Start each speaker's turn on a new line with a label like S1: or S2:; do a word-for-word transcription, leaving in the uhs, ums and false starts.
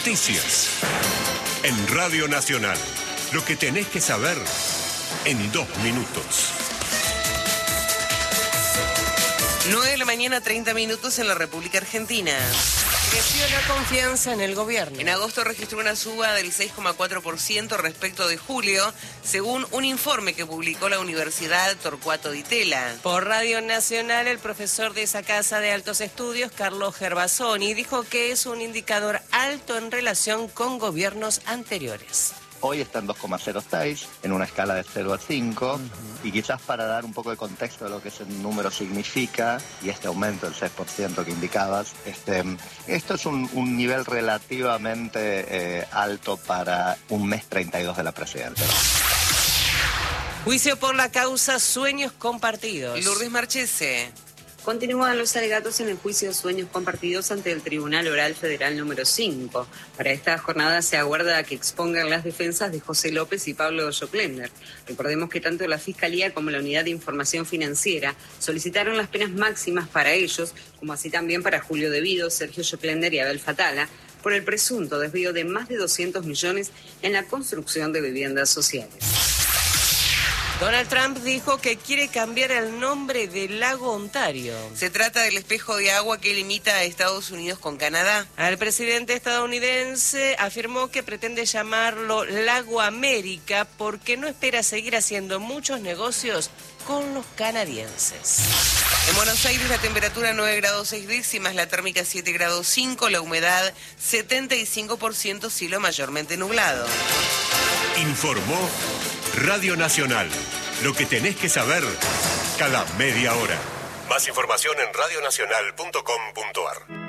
S1: Noticias. En Radio Nacional. Lo que tenés que saber en dos minutos.
S2: nueve de la mañana, treinta minutos en la República Argentina.
S3: Creció la confianza en el gobierno.
S2: En agosto registró una suba del seis coma cuatro por ciento respecto de julio, según un informe que publicó la Universidad Torcuato Di Tella.
S3: Por Radio Nacional, el profesor de esa casa de altos estudios, Carlos Gervasoni, dijo que es un indicador alto en relación con gobiernos anteriores.
S4: Hoy está en dos coma cero seis, en una escala de cero a cinco, uh-huh. Y quizás para dar un poco de contexto de lo que ese número significa, y este aumento del seis por ciento que indicabas, este, esto es un, un nivel relativamente eh, alto para un mes treinta y dos de la presidencia.
S3: Juicio por la causa Sueños Compartidos.
S2: Lourdes Marchese.
S5: Continúan los alegatos en el juicio Sueños Compartidos ante el Tribunal Oral Federal número cinco. Para esta jornada se aguarda que expongan las defensas de José López y Pablo Joclender. Recordemos que tanto la Fiscalía como la Unidad de Información Financiera solicitaron las penas máximas para ellos, como así también para Julio Devido, Sergio Joclender y Abel Fatala, por el presunto desvío de más de doscientos millones en la construcción de viviendas sociales.
S3: Donald Trump dijo que quiere cambiar el nombre del lago Ontario.
S2: Se trata del espejo de agua que limita a Estados Unidos con Canadá.
S3: El presidente estadounidense afirmó que pretende llamarlo Lago América porque no espera seguir haciendo muchos negocios con los canadienses.
S2: En Buenos Aires la temperatura nueve grados seis décimas, la térmica siete grados cinco, la humedad setenta y cinco por ciento, cielo mayormente nublado.
S1: Informó Radio Nacional. Lo que tenés que saber cada media hora. Más información en radionacional punto com punto ar.